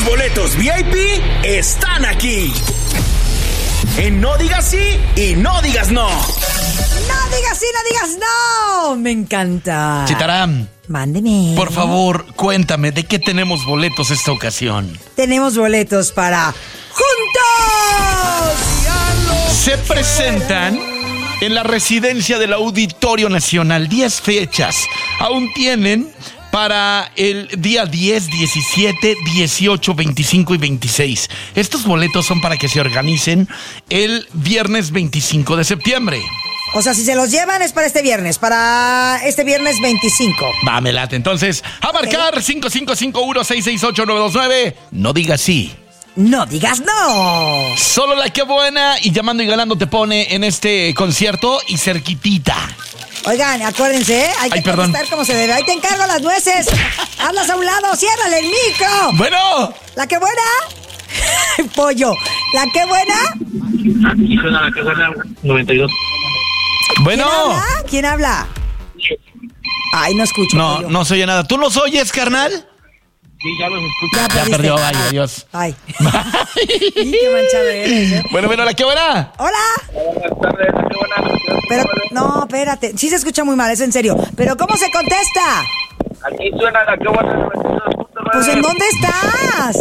Tus boletos VIP están aquí. En No Digas Sí y No Digas No. No digas sí, no digas no. Me encanta. Chitaram, mándeme. por favor, cuéntame, ¿de qué tenemos boletos esta ocasión? Tenemos boletos para Juntos. Se presentan en la residencia del Auditorio Nacional. 10 fechas. Aún tienen para el día 10, 17, 18, 25 y 26. Estos boletos son para que se organicen el viernes 25 de septiembre. O sea, si se los llevan es para este viernes 25. Va, me late. Entonces, a marcar 5551-668-929. No digas sí. No digas no. Solo la que buena y llamando y ganando te pone en este concierto y cerquitita. Oigan, acuérdense, hay que contestar como se debe. Ahí te encargo las nueces. Hazlas a un lado, ciérrale el micro. Bueno. ¿La que buena? Pollo. ¿La que buena? Aquí suena la que buena 92. Bueno. ¿Quién habla? Ay, no escucho. No, pollo. no se oye nada. ¿Tú nos oyes, carnal? Sí, ya los escucho. Ya perdió, ay, adiós. Ay. Y qué manchado eres, ¿eh? Bueno, la que buena. Hola. Buenas tardes, la que buena. Pero, no, espérate. Sí se escucha muy mal, es en serio. Pero, ¿cómo se contesta? Aquí suena la que buena 92.9. Pues, ¿en dónde estás?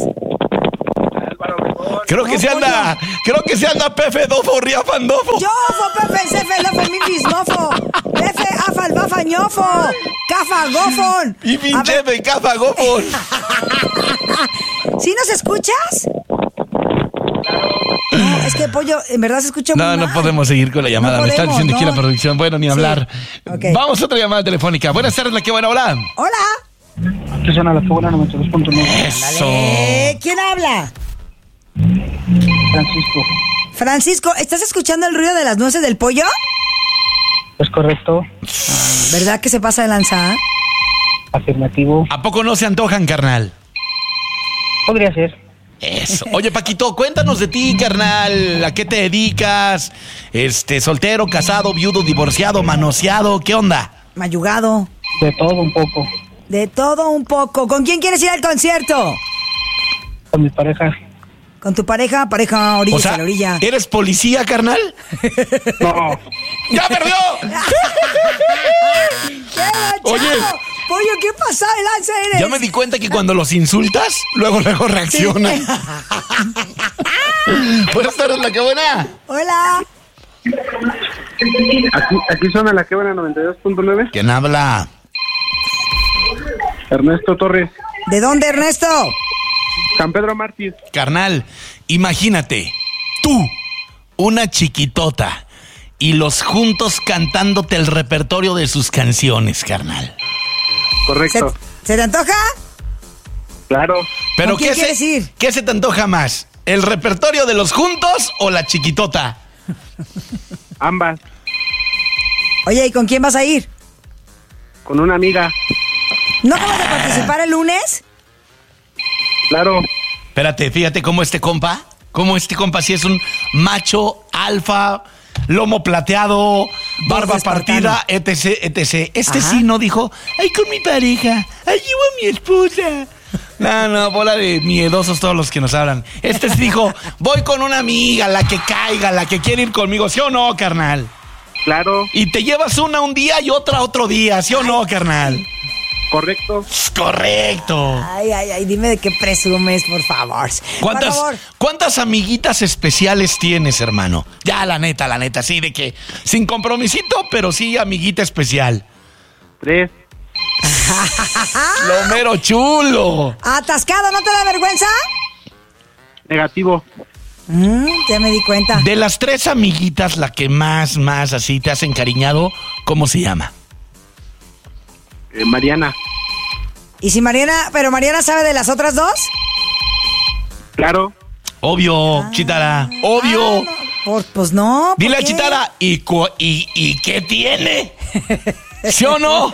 Creo que se anda Pepe Dofo, Riafandofo. Yofo, Pepe, Cefe, Lofo, Mifis, Mofo. Pepe, Afal, Bafa, Ñofo. Cafa, Gofon. Y pinche de Cafa Gofon. ¿Sí nos escuchas? No, es que, Pollo, en verdad se escucha muy mal. No podemos seguir con la llamada. No me está podemos, diciendo aquí no. la producción. Bueno, ni hablar. Okay. Vamos a otra llamada telefónica. Buenas tardes, la que buena. Hola. Hola. Aquí suena la que buena 92.9. Eso. ¿Quién habla? Francisco. Francisco, ¿estás escuchando el ruido de las nueces del pollo? ¿Es correcto? ¿Verdad que se pasa de lanza? Afirmativo. ¿A poco no se antojan, carnal? Podría ser. Eso. Oye, Paquito, cuéntanos de ti, carnal. ¿A qué te dedicas? Soltero, casado, viudo, divorciado, manoseado. ¿Qué onda? Mayugado. De todo un poco. De todo un poco. ¿Con quién quieres ir al concierto? Con mi pareja. ¿Con tu pareja? Pareja, orilla, O sea, a la orilla. ¿eres policía, carnal? No. ¡Ya perdió! ¡Qué manchado! Oye. Pollo, ¿qué pasa de lanza eres? Ya me di cuenta que cuando los insultas, luego reaccionan. Buenas tardes, la que buena. Hola. Aquí suena la que buena 92.9. ¿Quién habla? Ernesto Torres. ¿De dónde, Ernesto? San Pedro Mártir. Carnal, imagínate, tú, una chiquitota, y los juntos cantándote el repertorio de sus canciones, carnal. Correcto. ¿Se te antoja? Claro. Pero ¿Con quién quieres ir? ¿Qué se te antoja más? ¿El repertorio de los juntos o la chiquitota? Ambas. Oye, ¿y con quién vas a ir? Con una amiga. ¿No vamos a participar el lunes? Claro. Espérate, fíjate cómo este compa sí es un macho alfa, lomo plateado, barba partida, etc, etc. Sí no dijo, ay, con mi pareja, ay, llevo a mi esposa. No, bola de miedosos todos los que nos hablan. Sí dijo, voy con una amiga, la que caiga, la que quiere ir conmigo, ¿sí o no, carnal? Claro. Y te llevas una un día y otra otro día, ¿sí o no, carnal? Correcto. Correcto. Ay, dime de qué presumes, por favor. ¿Cuántas amiguitas especiales tienes, hermano? Ya, la neta, sí, de que sin compromisito, pero sí amiguita especial. 3. Lo mero chulo. ¿Atascado? ¿No te da vergüenza? Negativo. Ya me di cuenta. De las 3 amiguitas, la que más así te has encariñado, ¿cómo se llama? Mariana. ¿Y si Mariana sabe de las otras 2? Claro. Obvio, Chitara, obvio. No. Pues no. Dile a qué? Chitara, ¿y qué tiene? ¿Sí o no?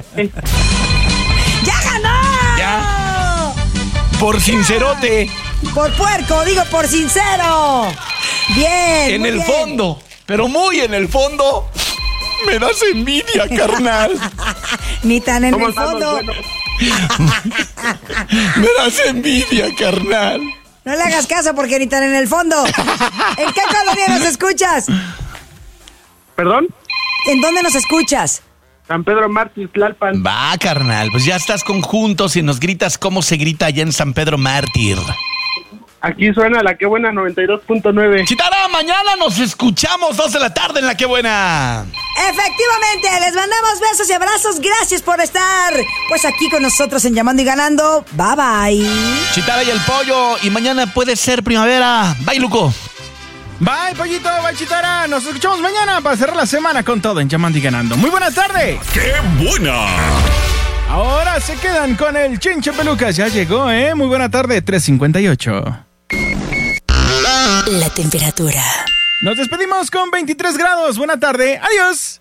¡Ya ganó! Ya. Por sincerote. Por puerco, digo por sincero. Bien. En muy el bien. fondo, pero muy en el fondo, me das envidia, carnal. Ni tan en ¿Cómo el estamos? fondo. Bueno. Me das envidia, carnal. No le hagas caso porque ni tan en el fondo. ¿En qué colonia nos escuchas? ¿Perdón? ¿En dónde nos escuchas? San Pedro Mártir, Tlalpan. Va, carnal, pues ya estás conjuntos y nos gritas cómo se grita allá en San Pedro Mártir. Aquí suena La Qué Buena 92.9. Chitara, mañana nos escuchamos 2 de la tarde en La Qué Buena. Efectivamente, les mandamos besos y abrazos. Gracias por estar pues aquí con nosotros en Llamando y Ganando. Bye bye. Chitara y el pollo, y mañana puede ser primavera. Bye, Luco. Bye, pollito, bye, Chitara. Nos escuchamos mañana para cerrar la semana con todo en Llamando y Ganando. Muy buena tarde. ¡Qué buena! Ahora se quedan con el Chinche Pelucas. Ya llegó, ¿eh? Muy buena tarde, 3:58. La temperatura. Nos despedimos con 23 grados. Buena tarde. Adiós.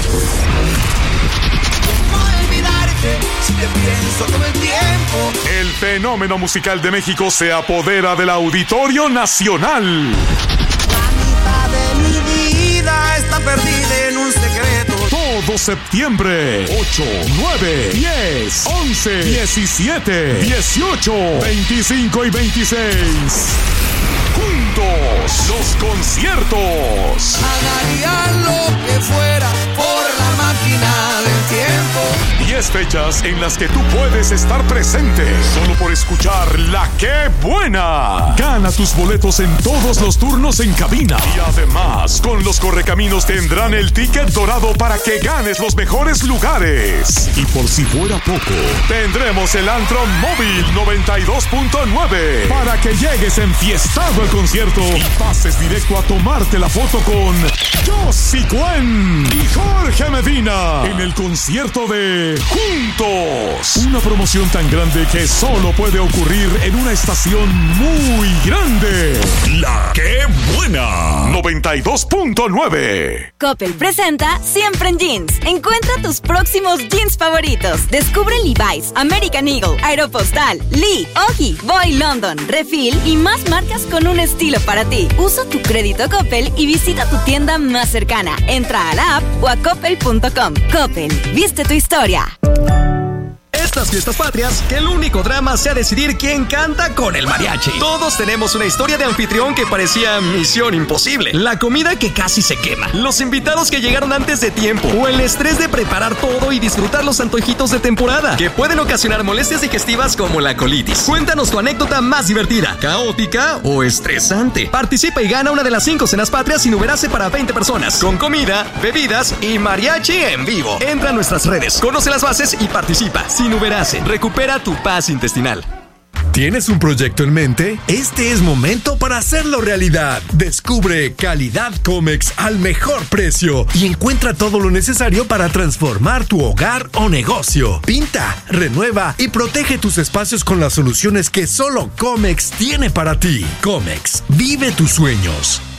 El fenómeno musical de México se apodera del Auditorio Nacional. La mitad de mi vida está perdida en un secreto. Todo septiembre, 8, 9, 10, 11, 17, 18, 25 y 26. Juntos, los conciertos. Pagaría lo que fuera por la máquina del tiempo. 10 fechas en las que tú puedes estar presente solo por escuchar La Qué Buena. Gana tus boletos en todos los turnos en cabina. Y además, con los Correcaminos tendrán el ticket dorado para que ganes los mejores lugares. Y por si fuera poco, tendremos el antro móvil 92.9 para que llegues enfiestado al concierto y pases directo a tomarte la foto con Josie Cuen y Jorge Medina en el concierto de Juntos. Una promoción tan grande que solo puede ocurrir en una estación muy grande. La Qué Buena 92.9. Coppel presenta Siempre en Jeans. Encuentra tus próximos jeans favoritos. Descubre Levi's, American Eagle, Aeropostale, Lee, Oggy, Boy London, Refill y más marcas con un estilo para ti. Usa tu crédito Coppel y visita tu tienda más cercana. Entra a la app o a coppel.com. Coppel, viste tu historia. Estas fiestas patrias, que el único drama sea decidir quién canta con el mariachi. Todos tenemos una historia de anfitrión que parecía misión imposible. La comida que casi se quema. Los invitados que llegaron antes de tiempo. O el estrés de preparar todo y disfrutar los antojitos de temporada, que pueden ocasionar molestias digestivas como la colitis. Cuéntanos tu anécdota más divertida, caótica o estresante. Participa y gana una de las 5 cenas patrias sin Uberase para 20 personas. Con comida, bebidas y mariachi en vivo. Entra a nuestras redes, conoce las bases y participa. Sin Uberase, recupera tu paz intestinal. ¿Tienes un proyecto en mente? Este es momento para hacerlo realidad. Descubre Calidad Comex al mejor precio y encuentra todo lo necesario para transformar tu hogar o negocio. Pinta, renueva y protege tus espacios con las soluciones que solo Comex tiene para ti. Comex, vive tus sueños.